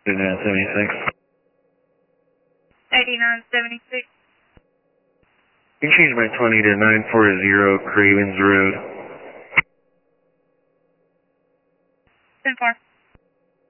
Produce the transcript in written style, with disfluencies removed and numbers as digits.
7976. 8976. You can change my 20 to 940 Cravens Road. 10-4.